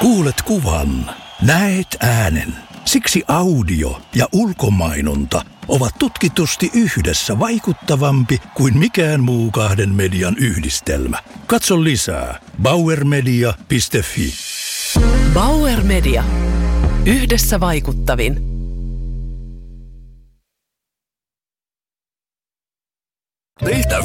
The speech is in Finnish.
Kuulet kuvan, näet äänen. Siksi audio ja ulkomainonta ovat tutkitusti yhdessä vaikuttavampi kuin mikään muu kahden median yhdistelmä. Katso lisää bauermedia.fi. Bauer Media. Yhdessä vaikuttavin. Teistä